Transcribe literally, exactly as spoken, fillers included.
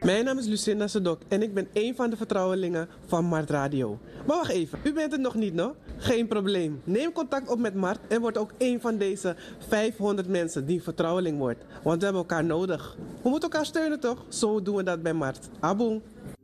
Mijn naam is Lucinda Sedok en ik ben een van de vertrouwelingen van Mart Radio. Maar wacht even, u bent het nog niet, no? Geen probleem. Neem contact op met Mart en word ook een van deze vijfhonderd mensen die vertrouweling wordt. Want we hebben elkaar nodig. We moeten elkaar steunen toch? Zo doen we dat bij Mart. Aboen.